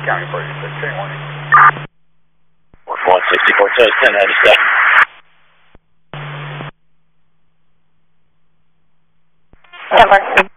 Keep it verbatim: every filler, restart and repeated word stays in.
County thirty-six, ten warning. one sixty-four, ten ninety-seven. Number